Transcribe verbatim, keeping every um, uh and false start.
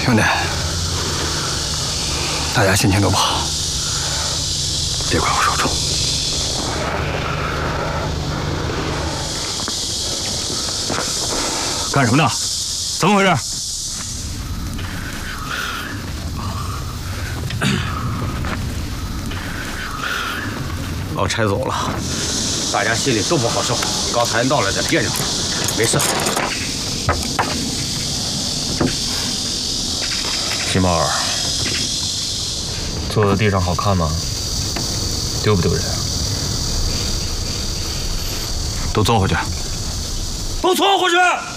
兄弟，大家心情都不好，别怪我说重。干什么呢？怎么回事？ 老柴走了，大家心里都不好受。刚才闹了点别扭，没事。 金毛儿，坐在地上好看吗？丢不丢人？ 都坐回去。 都坐回去！